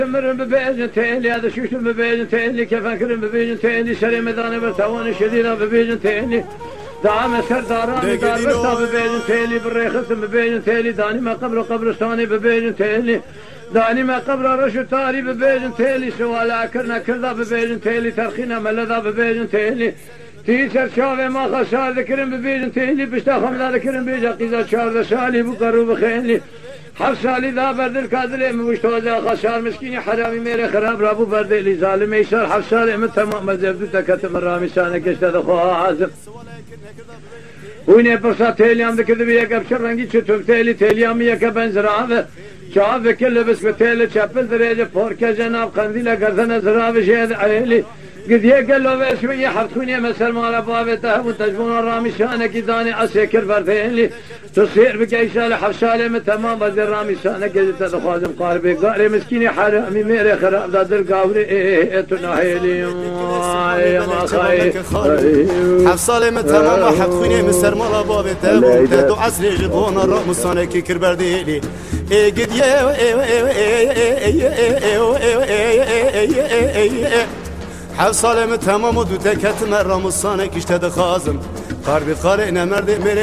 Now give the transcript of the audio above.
مرن ببيجن تيلي هذا شوشن ببيجن تيلي كيف انكرن ببيجن تيلي شري مداني برتوان شدينا ببيجن تيلي دعم سرداران دار برتا ببيجن تيلي بالريخت ببيجن تيلي داني ما قبر قبرستاني ببيجن تيلي داني ما قبر رشو تاري ببيجن تيلي سوالا كرنا كردا ببيجن تيلي ترخينا ملذا ببيجن تيلي تيسر شافي ما خسار ذكرن ببيجن تيلي بشتا خمدا ذكرن بيجا قيزا شار شالي بقرو بخيلي حفصالي ذا برد الكادلي مشتوزا خسار مسكيني حرامي ميري خراب رابو برد اللي ظالم يسار حفصالي من تمام مزبدو تكتم الرامي سانك اشتاد خوها عازم ويني برصا تيليام ذكر بيك ابشر رنگي چتوب تيليام يك بنزراوه شاف كل بس بتيل چپل درجه پورکه جناب قنديله گردن زراوه شهد عيلي قد يقل له شويه حرتوني مسل مال بابته وتجبون الرامي شانك داني اسكر برديلي تصير بكيشال حفشاله من تمام بدر رامي شانك قد تخازم قاربي قاري مسكيني حرامي ميري خراب داد القاوري تناهيلي يا ما خاي حفصاله من تمام حرتوني مسل مال بابته وتدو عسل جبون الرامي شانك كر برديلي قد حفصاله من تمام ودو تكت مرام الصانك اشتد خازم قاربي قارئنا مرد